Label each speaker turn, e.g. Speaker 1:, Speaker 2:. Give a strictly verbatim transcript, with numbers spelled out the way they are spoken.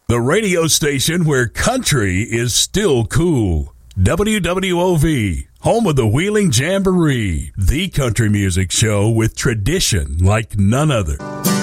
Speaker 1: The radio station where country is still cool. W W O V, home of the Wheeling Jamboree, the country music show with tradition like none other.